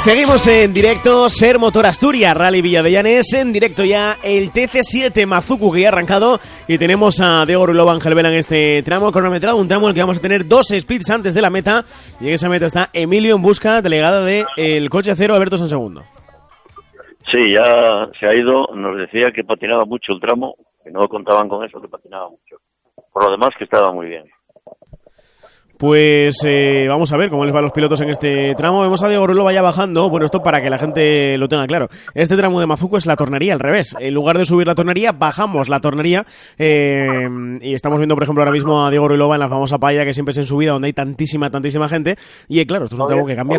Seguimos en directo, Ser Motor Asturias, Rally Villadellanes, en directo ya el TC7 Mazuku que ya ha arrancado y tenemos a Diego Ruilova, Ángel Vela en este tramo cronometrado, un tramo en el que vamos a tener 2 splits antes de la meta y en esa meta está Emilio en busca, delegada del coche cero Alberto Sansegundo. Sí, ya se ha ido, nos decía que patinaba mucho el tramo, que no contaban con eso, que patinaba mucho. Por lo demás que estaba muy bien. Pues vamos a ver cómo les van los pilotos en este tramo. Vemos a Diego Ruilova ya bajando. Bueno, esto para que la gente lo tenga claro. Este tramo de Mazuco es la tornería al revés. En lugar de subir la tornería, bajamos la tornería. Y estamos viendo, por ejemplo, ahora mismo a Diego Ruilova en la famosa palla que siempre es en subida, donde hay tantísima gente. Y claro, esto es un tramo que cambia